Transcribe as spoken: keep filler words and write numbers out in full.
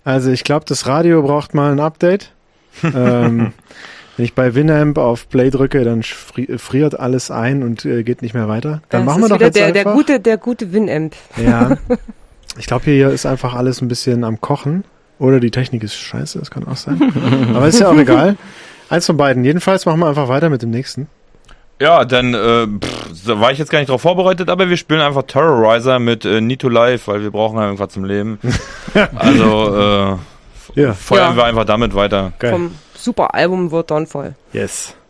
Also ich glaube, das Radio braucht mal ein Update. ähm, wenn ich bei Winamp auf Play drücke, dann fri- friert alles ein und äh, geht nicht mehr weiter. Dann das machen wir ist doch wieder jetzt der, einfach. der gute, der gute Winamp. Ja. Ich glaube, hier ist einfach alles ein bisschen am Kochen. Oder die Technik ist scheiße, das kann auch sein. Aber ist ja auch egal. Eins von beiden. Jedenfalls machen wir einfach weiter mit dem nächsten. Ja, dann äh, pff, da war ich jetzt gar nicht drauf vorbereitet, aber wir spielen einfach Terrorizer mit äh, Need to Life, weil wir brauchen ja irgendwas zum Leben. Also äh, Ja. feuern Ja. wir einfach damit weiter. Geil. Vom super Album wird dann voll. Yes.